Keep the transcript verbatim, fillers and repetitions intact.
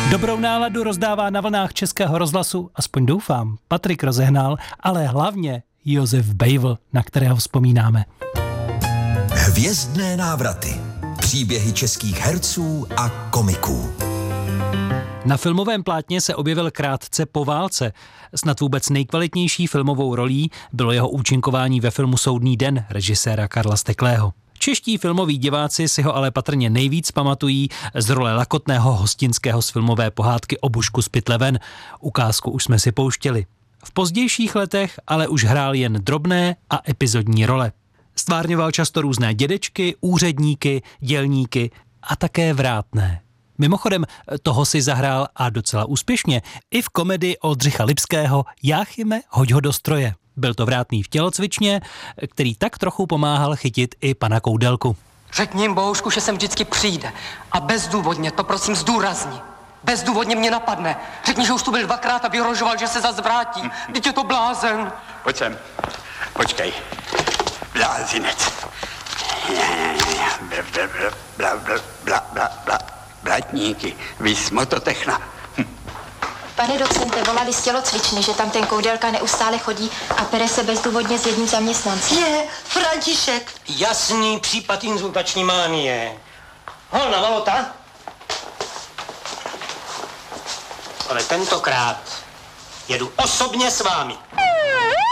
Dobrou náladu rozdává na vlnách Českého rozhlasu, aspoň doufám, Patrik Rozehnal, ale hlavně Josef Bejvl, na kterého vzpomínáme. Hvězdné návraty. Příběhy českých herců a komiků. Na filmovém plátně se objevil krátce po válce. Snad vůbec nejkvalitnější filmovou rolí bylo jeho účinkování ve filmu Soudný den režiséra Karla Steklého. Čeští filmoví diváci si ho ale patrně nejvíc pamatují z role lakotného hostinského z filmové pohádky O Bušku z pytle ven. Ukázku už jsme si pouštěli. V pozdějších letech ale už hrál jen drobné a epizodní role. Stvárňoval často různé dědečky, úředníky, dělníky a také vrátné. Mimochodem, toho si zahrál a docela úspěšně i v komedii Oldřicha Lipského Jáchyme, hoď ho do stroje. Byl to vrátný v tělocvičně, který tak trochu pomáhal chytit i pana Koudelku. Řekni jim, Bohušku, že sem vždycky přijde. A bezdůvodně, to prosím zdůrazni. Bezdůvodně mě napadne. Řekni, že už tu byl dvakrát a vyhrožoval, že se zas vrátí. Vždyť je to blázen. Pojď sem. Počkej. Blázinec. Bla, bla, bla, bla, bla, bla, bla. Blatníky, vy smototechna. Pane docente, volali z tělocvičny, že tam ten Koudelka neustále chodí a pere se bezdůvodně s jedním zaměstnancem. Je, František. Jasný případ inzultační mánie. Holna Valota. Ale tentokrát jedu osobně s vámi.